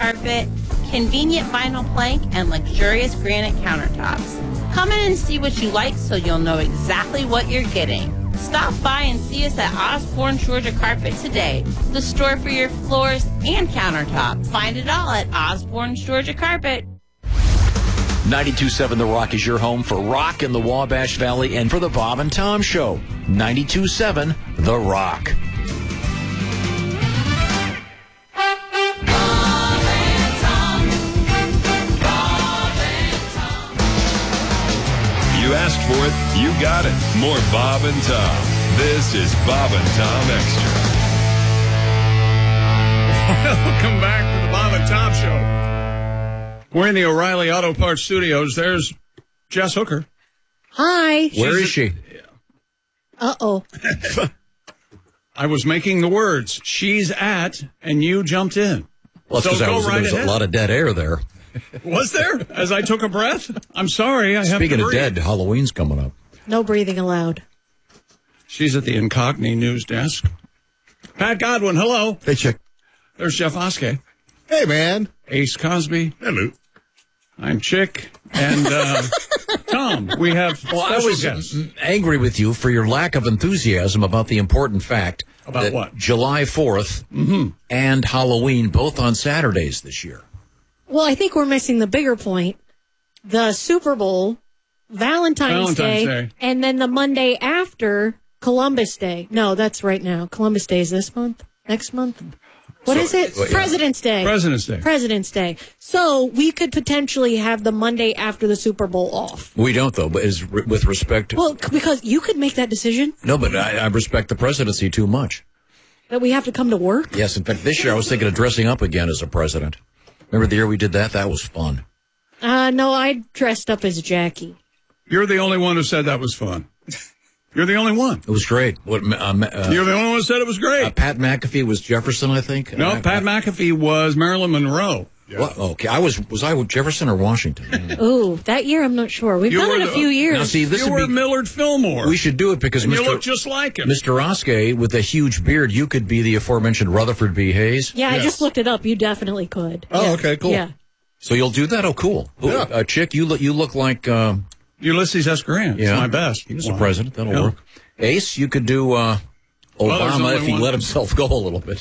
carpet, convenient vinyl plank, and luxurious granite countertops. Come in and see what you like so you'll know exactly what you're getting. Stop by and see us at Osborne Georgia Carpet today, the store for your floors and countertops. Find it all at Osborne Georgia Carpet. 92.7 The Rock is your home for rock in the Wabash Valley and for the Bob and Tom Show. 92.7 The Rock. You asked for it, you got it. More Bob and Tom. This is Bob and Tom Extra. Welcome back to the Bob and Tom Show. We're in the O'Reilly Auto Parts Studios. There's Jess Hooker. Hi. Where is she? Uh-oh. I was making the words. She's at, and you jumped in. Well, so because go right there was ahead. a lot of dead air there. Was there? As I took a breath? I'm sorry. I have Speaking to of breathe. dead, Halloween's coming up. No breathing allowed. She's at the Incognito News Desk. Pat Godwin, hello. Hey, Chick. There's Jeff Oskey. Hey, man. Ace Cosby. Hello. I'm Chick. And Tom, we have Well, I special was guests. angry with you for your lack of enthusiasm about the important fact About that what? July 4th and Halloween both on Saturdays this year. Well, I think we're missing the bigger point. The Super Bowl, Valentine's Day, and then the Monday after, Columbus Day. No, that's right now. Columbus Day is this month? Next month? What is it? well, yeah. President's Day. President's Day. President's Day. So we could potentially have the Monday after the Super Bowl off. We don't, though, but with respect to... Well, because you could make that decision No, but I respect the presidency too much. that we have to come to work. Yes, in fact, this year I was thinking of dressing up again as a president. Remember the year we did that? That was fun. No, I dressed up as Jackie. You're the only one who said that was fun. You're the only one. It was great. You're the only one who said it was great. Pat McAfee was Jefferson, I think. No, Pat McAfee was Marilyn Monroe. Well, okay, was I with Jefferson or Washington? Ooh, that year I'm not sure. We've You done were it a the- few years. Now, see, this You would were be... Millard Fillmore. We should do it because and you look Mr. just like him. Mr. Oskey, with a huge beard, you could be the aforementioned Rutherford B. Hayes. Yeah, Yes. I just looked it up. You definitely could. Oh, Yeah. okay, cool. Yeah. So you'll do that? Oh, cool. Yeah. Chick, you look like... Ulysses S. Grant. yeah. It's my best. He was the president. That'll Yeah. work. Ace, you could do there's Obama only if he one. let himself go a little bit.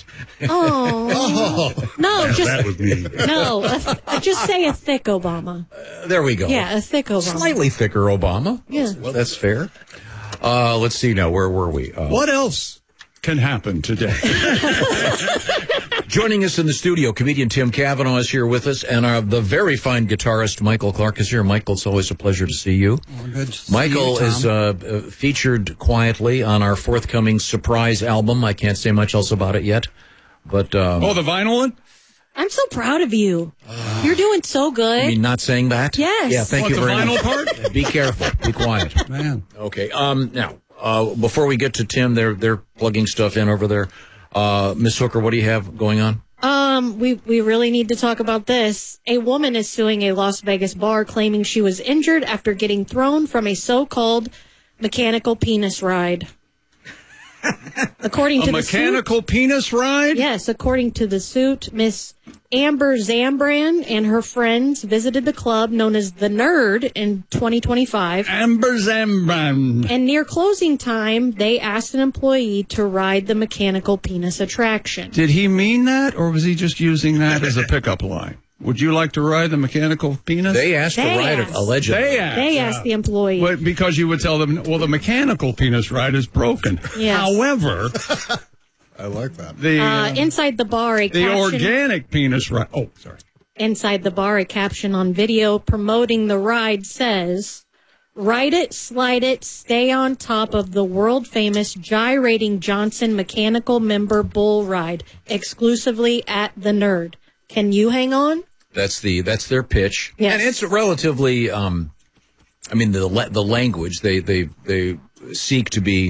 Oh. No, just was me. no. Just say a thick Obama. There we go. Yeah, a thick Obama. Slightly thicker Obama. Yeah. Well, that's fair. Let's see now. Where were we? What else can happen today? Joining us in the studio, comedian Tim Cavanaugh is here with us, and the very fine guitarist Michael Clark is here. Michael, it's always a pleasure to see you. Good to see Michael you, Tom. is featured quietly on our forthcoming surprise album. I can't say much else about it yet, but Oh, the vinyl one? I'm so proud of you. You're doing so good. I mean, not saying that. Yes. Yeah. Thank What, you the very vinyl much. part? Be careful. Be quiet. Man. Okay. Now, before we get to Tim, they're plugging stuff in over there. Miss Hooker, what do you have going on? We really need to talk about this. A woman is suing a Las Vegas bar claiming she was injured after getting thrown from a so-called mechanical penis ride. According A to mechanical penis ride? the suit, yes, according to the suit, Miss Amber Zambran and her friends visited the club known as The Nerd in 2025. Amber Zambran. And near closing time, they asked an employee to ride the mechanical penis attraction. Did he mean that, or was he just using that as a pickup line? Would you like to ride the mechanical penis? They asked to They ride it, asked. allegedly. They asked the employee. But because you would tell them, well, the mechanical penis ride is broken. Yes. However, I like that. the Inside the bar, a the caption... organic penis ride. Oh, sorry. Inside the bar, a caption on video promoting the ride says, "Ride it, slide it, stay on top of the world-famous gyrating Johnson mechanical member bull ride, exclusively at The Nerd. Can you hang on?" That's their pitch. Yes. And it's relatively, I mean, the language, they seek to be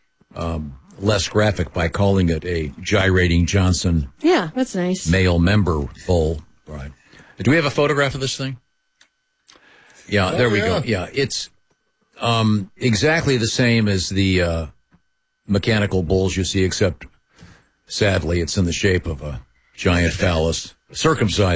less graphic by calling it a gyrating Johnson Yeah, that's nice. male member bull ride. Do we have a photograph of this thing? Yeah, there we go. Yeah, it's exactly the same as the mechanical bulls you see, except sadly it's in the shape of a giant phallus, circumcised